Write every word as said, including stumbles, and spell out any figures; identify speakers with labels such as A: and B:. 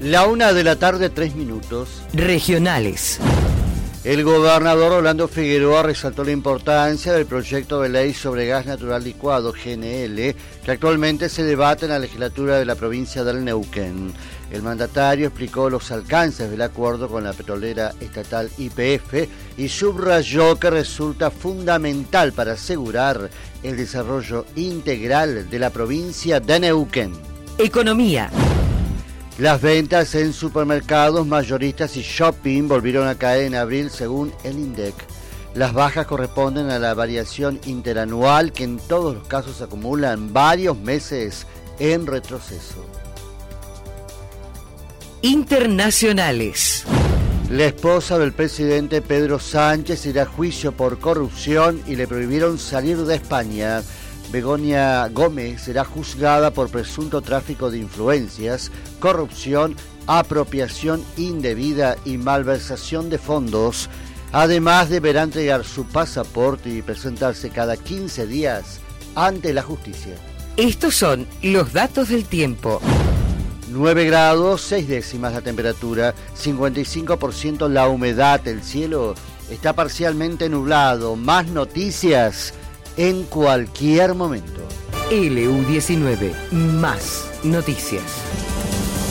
A: La una de la tarde, tres minutos.
B: Regionales.
A: El gobernador Orlando Figueroa resaltó la importancia del proyecto de ley sobre gas natural licuado, G N L, que actualmente se debate en la legislatura de la provincia del Neuquén. El mandatario explicó los alcances del acuerdo con la petrolera estatal Y P F y subrayó que resulta fundamental para asegurar el desarrollo integral de la provincia de Neuquén.
B: Economía.
A: Las ventas en supermercados, mayoristas y shopping volvieron a caer en abril según el INDEC. Las bajas corresponden a la variación interanual que en todos los casos acumulan varios meses en retroceso.
B: Internacionales.
A: La esposa del presidente Pedro Sánchez irá a juicio por corrupción y le prohibieron salir de España. Begoña Gómez será juzgada por presunto tráfico de influencias, corrupción, apropiación indebida y malversación de fondos. Además, deberá entregar su pasaporte y presentarse cada quince días ante la justicia.
B: Estos son los datos del tiempo.
A: nueve grados, seis décimas la temperatura, cincuenta y cinco por ciento la humedad, el cielo está parcialmente nublado. Más noticias en cualquier momento.
B: L U diecinueve, más noticias.